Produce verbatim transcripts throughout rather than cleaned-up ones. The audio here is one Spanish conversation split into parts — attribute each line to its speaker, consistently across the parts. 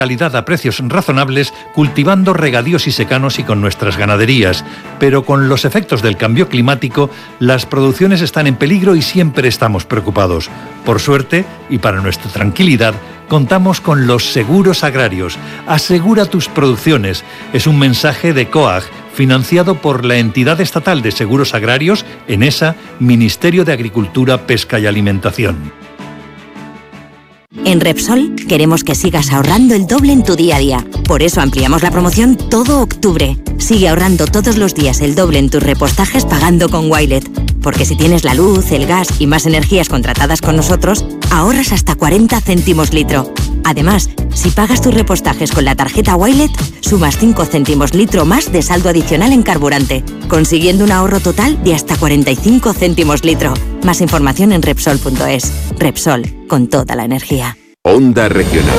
Speaker 1: calidad a precios razonables, cultivando regadíos y secanos y con nuestras ganaderías. Pero con los efectos del cambio climático, las producciones están en peligro y siempre estamos preocupados. Por suerte, y para nuestra tranquilidad, contamos con los seguros agrarios. Asegura tus producciones. Es un mensaje de COAG, financiado por la entidad estatal de seguros agrarios, ENESA, Ministerio de Agricultura, Pesca y Alimentación.
Speaker 2: En Repsol queremos que sigas ahorrando el doble en tu día a día. Por eso ampliamos la promoción todo octubre. Sigue ahorrando todos los días el doble en tus repostajes pagando con Wilet. Porque si tienes la luz, el gas y más energías contratadas con nosotros, ahorras hasta cuarenta céntimos litro. Además, si pagas tus repostajes con la tarjeta Wilet, sumas cinco céntimos litro más de saldo adicional en carburante, consiguiendo un ahorro total de hasta cuarenta y cinco céntimos litro. Más información en Repsol punto es. Repsol, con toda la energía.
Speaker 3: Onda Regional.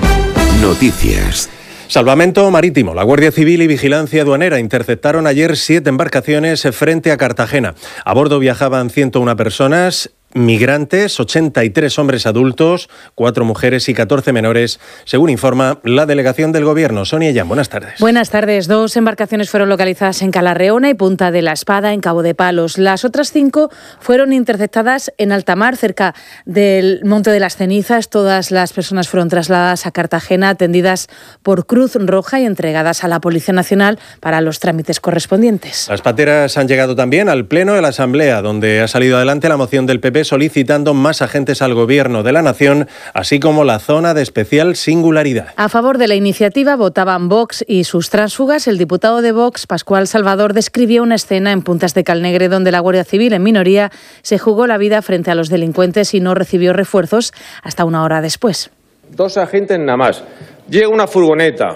Speaker 3: Noticias.
Speaker 4: Salvamento marítimo. La Guardia Civil y Vigilancia Aduanera interceptaron ayer siete embarcaciones frente a Cartagena. A bordo viajaban ciento una personas, migrantes, ochenta y tres hombres adultos, cuatro mujeres y catorce menores, según informa la delegación del Gobierno. Sonia Yan, buenas tardes.
Speaker 5: Buenas tardes. Dos embarcaciones fueron localizadas en Calarreona y Punta de la Espada, en Cabo de Palos. Las otras cinco fueron interceptadas en alta mar, cerca del Monte de las Cenizas. Todas las personas fueron trasladadas a Cartagena, atendidas por Cruz Roja y entregadas a la Policía Nacional para los trámites correspondientes.
Speaker 4: Las pateras han llegado también al Pleno de la Asamblea, donde ha salido adelante la moción del P P solicitando más agentes al Gobierno de la Nación, así como la zona de especial singularidad.
Speaker 5: A favor de la iniciativa votaban Vox y sus tránsfugas. El diputado de Vox, Pascual Salvador, describió una escena en Puntas de Calnegre donde la Guardia Civil, en minoría, se jugó la vida frente a los delincuentes y no recibió refuerzos hasta una hora después.
Speaker 6: Dos agentes nada más. Llega una furgoneta,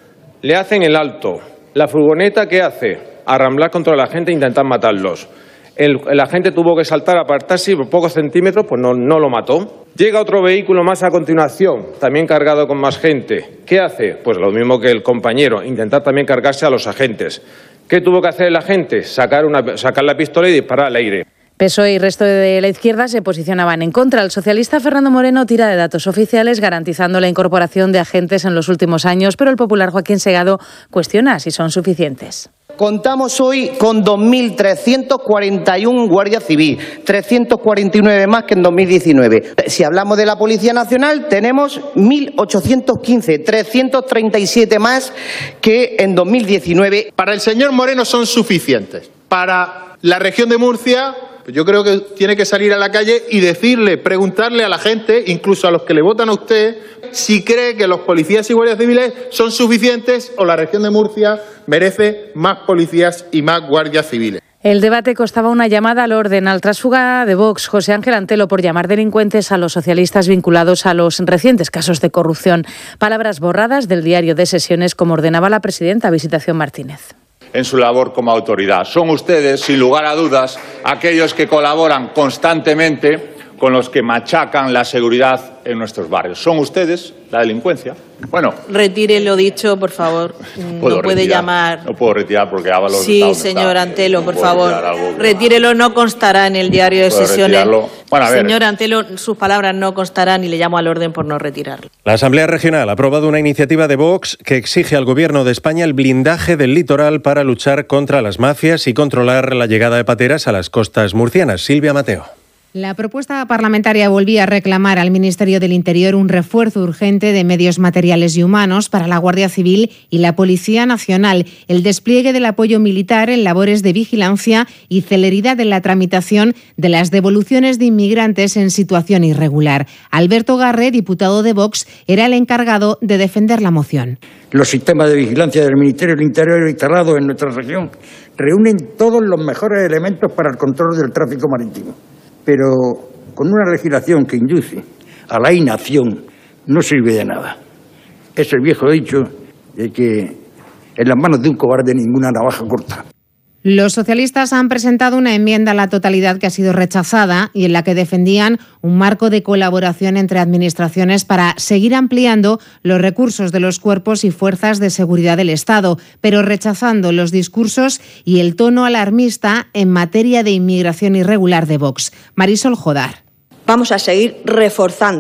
Speaker 6: le hacen el alto. ¿La furgoneta qué hace? Arramblar contra la gente e intentar matarlos. El, el agente tuvo que saltar, apartarse y por pocos centímetros pues no, no lo mató. Llega otro vehículo más a continuación, también cargado con más gente. ¿Qué hace? Pues lo mismo que el compañero, intentar también cargarse a los agentes. ¿Qué tuvo que hacer el agente? Sacar, una, sacar la pistola y disparar al aire.
Speaker 5: P S O E y resto de la izquierda se posicionaban en contra. El socialista Fernando Moreno tira de datos oficiales garantizando la incorporación de agentes en los últimos años, pero el popular Joaquín Segado cuestiona si son suficientes.
Speaker 7: Contamos hoy con dos mil trescientos cuarenta y uno guardias civiles, trescientos cuarenta y nueve más que en dos mil diecinueve. Si hablamos de la Policía Nacional, tenemos mil ochocientos quince, trescientos treinta y siete más que en dos mil diecinueve.
Speaker 8: Para el señor Moreno son suficientes. Para la región de Murcia, pues yo creo que tiene que salir a la calle y decirle, preguntarle a la gente, incluso a los que le votan a usted, si cree que los policías y guardias civiles son suficientes o la región de Murcia merece más policías y más guardias civiles.
Speaker 5: El debate costaba una llamada al orden al tránsfuga de Vox, José Ángel Antelo, por llamar delincuentes a los socialistas vinculados a los recientes casos de corrupción. Palabras borradas del diario de sesiones, como ordenaba la presidenta Visitación Martínez.
Speaker 9: En su labor como autoridad. Son ustedes, sin lugar a dudas, aquellos que colaboran constantemente con los que machacan la seguridad en nuestros barrios. Son ustedes la delincuencia. Bueno.
Speaker 10: Retire lo dicho, por favor. No puede
Speaker 9: retirar,
Speaker 10: llamar.
Speaker 9: No puedo retirar porque Ábalos
Speaker 10: Sí,
Speaker 9: está
Speaker 10: señor
Speaker 9: está,
Speaker 10: Antelo,
Speaker 9: no
Speaker 10: por
Speaker 9: puedo
Speaker 10: favor.
Speaker 9: Algo,
Speaker 10: Retírelo, no constará en el diario de sesiones.
Speaker 9: Bueno, a ver.
Speaker 10: Señor Antelo, sus palabras no constarán y le llamo al orden por no retirarlo.
Speaker 4: La Asamblea Regional ha aprobado una iniciativa de Vox que exige al Gobierno de España el blindaje del litoral para luchar contra las mafias y controlar la llegada de pateras a las costas murcianas. Silvia Mateo.
Speaker 11: La propuesta parlamentaria volvía a reclamar al Ministerio del Interior un refuerzo urgente de medios materiales y humanos para la Guardia Civil y la Policía Nacional, el despliegue del apoyo militar en labores de vigilancia y celeridad en la tramitación de las devoluciones de inmigrantes en situación irregular. Alberto Garre, diputado de Vox, era el encargado de defender la moción.
Speaker 12: Los sistemas de vigilancia del Ministerio del Interior instalados en nuestra región reúnen todos los mejores elementos para el control del tráfico marítimo. Pero con una legislación que induce a la inacción no sirve de nada. Es el viejo dicho de que en las manos de un cobarde ninguna navaja corta.
Speaker 11: Los socialistas han presentado una enmienda a la totalidad que ha sido rechazada y en la que defendían un marco de colaboración entre administraciones para seguir ampliando los recursos de los cuerpos y fuerzas de seguridad del Estado, pero rechazando los discursos y el tono alarmista en materia de inmigración irregular de Vox. Marisol Jodar.
Speaker 13: Vamos a seguir reforzando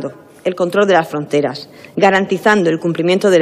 Speaker 13: el control de las fronteras, garantizando el cumplimiento de